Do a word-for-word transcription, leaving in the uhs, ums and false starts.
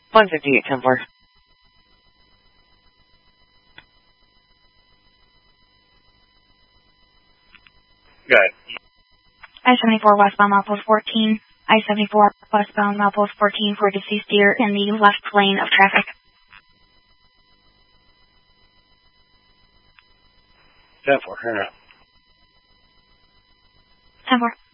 one fifty-eight, ten four. Go ahead. I seventy-four westbound milepost fourteen. I seventy-four westbound milepost fourteen for a deceased deer in the left lane of traffic. ten four, here now. ten four.